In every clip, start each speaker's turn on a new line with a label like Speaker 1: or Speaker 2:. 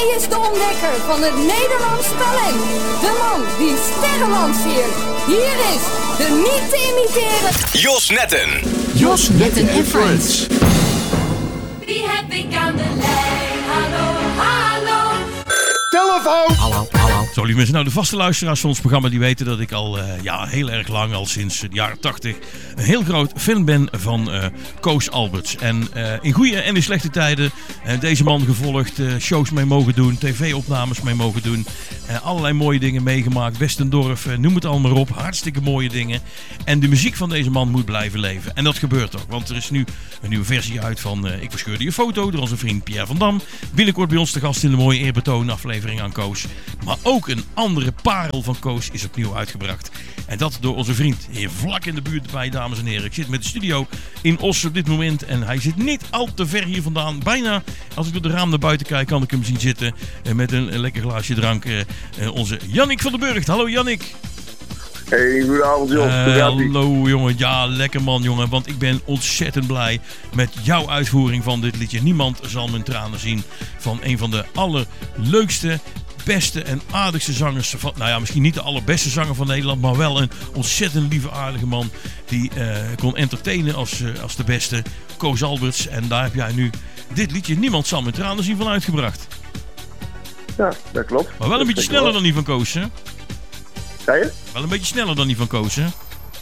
Speaker 1: Hij is de ontdekker van het Nederlands talent. De man die sterren lanceert. Hier is de niet te imiteren
Speaker 2: Jos Netten.
Speaker 3: Jos Netten en Friends.
Speaker 4: Wie heb ik aan de lijn? Hallo, hallo.
Speaker 3: Telefoon! Hallo.
Speaker 5: Zo, lieve mensen, nou de vaste luisteraars van ons programma die weten dat ik al heel erg lang, al sinds de jaren 80, een heel groot fan ben van Koos Alberts. En in goede en in slechte tijden deze man gevolgd, shows mee mogen doen, tv-opnames mee mogen doen. Allerlei mooie dingen meegemaakt, Westendorf, noem het allemaal op, hartstikke mooie dingen. En de muziek van deze man moet blijven leven. En dat gebeurt ook, want er is nu een nieuwe versie uit van Ik verscheurde je foto door onze vriend Pierre van Dam. Binnenkort bij ons te gast in de mooie eerbetoon aflevering aan Koos. Maar ook een andere parel van Koos is opnieuw uitgebracht. En dat door onze vriend hier vlak in de buurt bij, dames en heren. Ik zit met de studio in Os op dit moment en hij zit niet al te ver hier vandaan. Bijna, als ik door de raam naar buiten kijk, kan ik hem zien zitten met een lekker glaasje drank. Onze Jannik van den Burgt. Hallo Jannik.
Speaker 6: Hey, goedenavond Jos.
Speaker 5: Hallo jongen, ja lekker man jongen, want ik ben ontzettend blij met jouw uitvoering van dit liedje. Niemand zal mijn tranen zien, van een van de allerleukste, beste en aardigste zangers van, nou ja, misschien niet de allerbeste zanger van Nederland, maar wel een ontzettend lieve aardige man die kon entertainen als de beste, Koos Alberts. En daar heb jij nu dit liedje Niemand zal mijn tranen zien van uitgebracht.
Speaker 6: Ja, dat klopt.
Speaker 5: Maar wel een beetje sneller dan die van Koos, hè?
Speaker 6: Zei je?
Speaker 5: Wel een beetje sneller dan die van Koos, hè?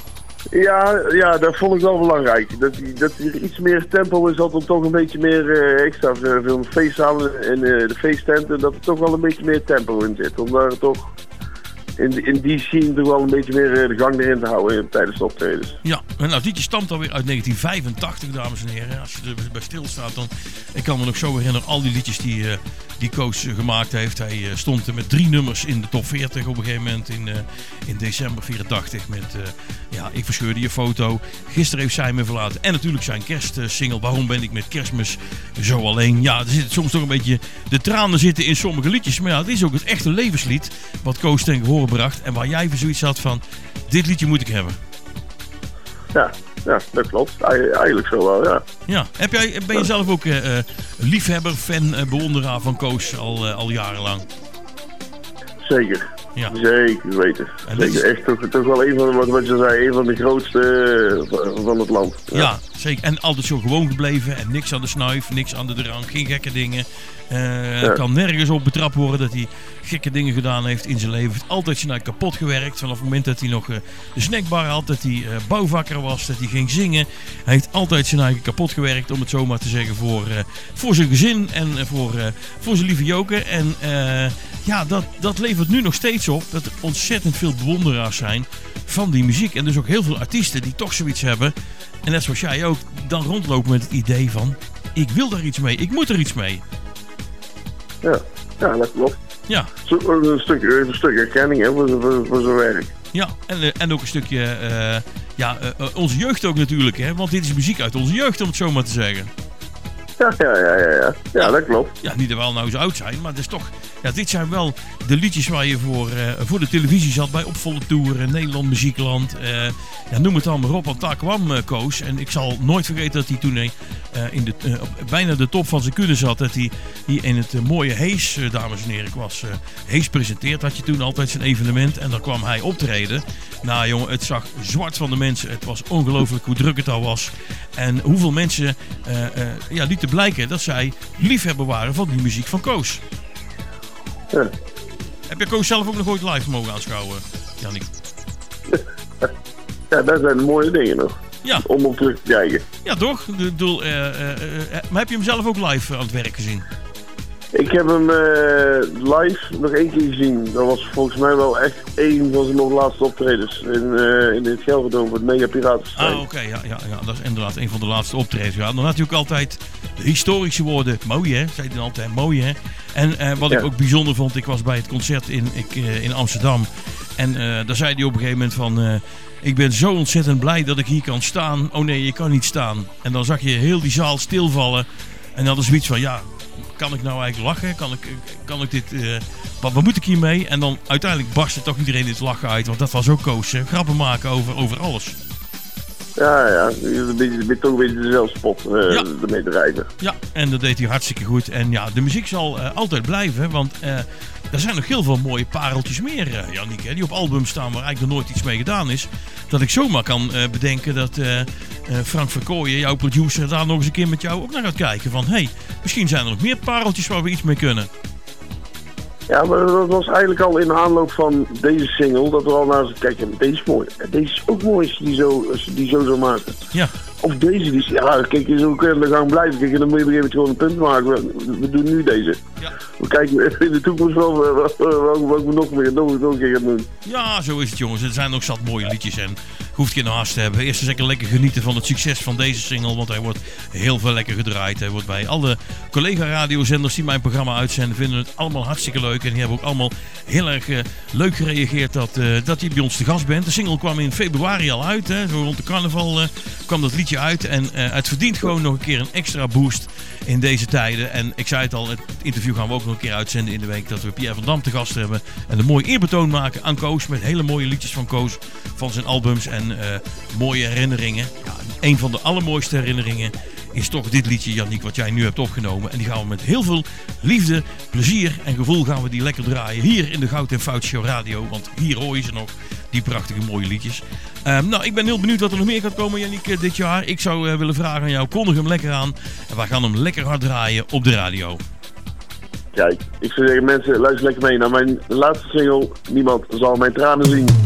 Speaker 6: Ja, dat vond ik wel belangrijk. Dat er iets meer tempo is, dat er toch een beetje meer extra veel feestzalen en de feesttenten, dat er toch wel een beetje meer tempo in zit. Om daar toch in die scene toch wel een beetje meer de gang erin te houden tijdens de optredens. Ja,
Speaker 5: en nou, dit liedje stamt alweer uit 1985, dames en heren. Als je er bij stilstaat, dan... Ik kan me nog zo herinneren, al die liedjes die Koos gemaakt heeft. Hij stond met 3 nummers in de top 40 op een gegeven moment in december 84 met Ik verscheurde je foto. Gisteren heeft zij me verlaten. En natuurlijk zijn kerstsingle Waarom ben ik met Kerstmis zo alleen. Ja, er zit soms toch een beetje... De tranen zitten in sommige liedjes. Maar ja, het is ook het echte levenslied wat Koos ten gehore bracht. En waar jij voor zoiets had van, dit liedje moet ik hebben.
Speaker 6: Ja, dat klopt. Eigenlijk zo wel, ja.
Speaker 5: Ja, ben je zelf ook liefhebber, fan, bewonderaar van Koos al jarenlang?
Speaker 6: Zeker.
Speaker 5: Ja.
Speaker 6: Zeker weten. Zeker. Echt toch wel een van, wat je zei, een van de grootste van het land.
Speaker 5: Ja, zeker. En altijd zo gewoon gebleven en niks aan de snuif, niks aan de drank, geen gekke dingen. Kan nergens op betrapt worden dat hij gekke dingen gedaan heeft in zijn leven. Hij heeft altijd zijn kapot gewerkt. Vanaf het moment dat hij nog de snackbar had, dat hij bouwvakker was, dat hij ging zingen. Hij heeft altijd zijn eigen kapot gewerkt, om het zo maar te zeggen, voor zijn gezin en voor zijn lieve Joke. En dat levert nu nog steeds op dat er ontzettend veel bewonderaars zijn van die muziek. En dus ook heel veel artiesten die toch zoiets hebben. En net zoals jij ook, dan rondlopen met het idee van, ik wil daar iets mee, ik moet er iets mee.
Speaker 6: Ja, dat klopt.
Speaker 5: Ja.
Speaker 6: Een stuk erkenning hè, voor zijn werk.
Speaker 5: Ja, en ook een stukje onze jeugd ook natuurlijk, hè? Want dit is muziek uit onze jeugd, om het zo maar te zeggen.
Speaker 6: Ja, dat klopt.
Speaker 5: Ja, niet dat we al nou zo oud zijn, maar het is toch... Ja, dit zijn wel de liedjes waar je voor de televisie zat bij Opvolle Tour, Nederland Muziekland. Noem het allemaal op, want daar kwam Koos. En ik zal nooit vergeten dat hij toen bijna de top van zijn kunnen zat. Dat hij hier in het mooie Hees, dames en heren, Hees presenteert. Had je toen altijd zijn evenement en daar kwam hij optreden. Nou jongen, het zag zwart van de mensen. Het was ongelooflijk hoe druk het al was. En hoeveel mensen lieten blijken dat zij liefhebber waren van die muziek van Koos.
Speaker 6: Ja.
Speaker 5: Heb je Koos zelf ook nog ooit live mogen aanschouwen, Jannik?
Speaker 6: Ja, dat zijn de mooie dingen nog.
Speaker 5: Ja.
Speaker 6: Om op terug te kijken.
Speaker 5: Ja, toch? Maar heb je hem zelf ook live aan het werk gezien?
Speaker 6: Ik heb hem live nog 1 keer gezien. Dat was volgens mij wel echt een van zijn nog laatste optredens in het Gelredome voor het Mega Piratenfestijn.
Speaker 5: Oké. Ja, dat is inderdaad een van de laatste optredens. Ja, dan had hij ook altijd de historische woorden. Mooi hè, zei hij dan altijd. Mooi hè. En wat ik ook bijzonder vond, ik was bij het concert in Amsterdam. En daar zei hij op een gegeven moment van... ik ben zo ontzettend blij dat ik hier kan staan. Oh nee, je kan niet staan. En dan zag je heel die zaal stilvallen. En dan is zoiets van, ja... Kan ik nou eigenlijk lachen? Kan ik dit... Wat moet ik hiermee? En dan uiteindelijk barstte toch iedereen dit lachen uit. Want dat was ook Koos. Grappen maken over alles.
Speaker 6: Ja, je bent toch een beetje dezelfde spot ermee drijven.
Speaker 5: Ja, en dat deed hij hartstikke goed. En ja, de muziek zal altijd blijven, want er zijn nog heel veel mooie pareltjes meer, Yannick, hè, die op albums staan waar eigenlijk nog nooit iets mee gedaan is. Dat ik zomaar kan bedenken dat Frank Verkooyen, jouw producer, daar nog eens een keer met jou ook naar gaat kijken. Van, misschien zijn er nog meer pareltjes waar we iets mee kunnen.
Speaker 6: Ja, maar dat was eigenlijk al in de aanloop van deze single, dat we al naar ze kijken, deze is mooi. Deze is ook mooi als je die zo maken.
Speaker 5: Ja.
Speaker 6: Of deze, kijk, je zou kunnen gaan blijven. Kijk, en dan moet je op een gegeven moment gewoon een punt maken. We doen nu deze. Ja. We kijken in de toekomst wel wat we nog een keer gaan doen.
Speaker 5: Ja, zo is het, jongens. Er zijn nog zat mooie liedjes en hoeft geen haast te hebben. Eerst eens lekker genieten van het succes van deze single, want hij wordt heel veel lekker gedraaid. Hij wordt bij alle collega-radiozenders die mijn programma uitzenden, vinden het allemaal hartstikke leuk. En die hebben ook allemaal heel erg leuk gereageerd dat je bij ons te gast bent. De single kwam in februari al uit, hè. Zo rond de carnaval kwam dat liedje uit. En het verdient gewoon nog een keer een extra boost in deze tijden. En ik zei het al, het interview gaan we ook nog een keer uitzenden in de week dat we Pierre van Dam te gast hebben. En een mooi eerbetoon maken aan Koos met hele mooie liedjes van Koos, van zijn albums en mooie herinneringen. Ja, een van de allermooiste herinneringen is toch dit liedje, Yannick, wat jij nu hebt opgenomen. En die gaan we met heel veel liefde, plezier en gevoel gaan we die lekker draaien hier in de Goud en Fout Show Radio. Want hier hoor je ze nog, die prachtige mooie liedjes. Nou, ik ben heel benieuwd wat er nog meer gaat komen, Yannick, dit jaar. Ik zou willen vragen aan jou, kondig hem lekker aan. En we gaan hem lekker hard draaien op de radio.
Speaker 6: Kijk, ik zou zeggen, mensen, luister lekker mee naar mijn laatste single. Niemand zal mijn tranen zien.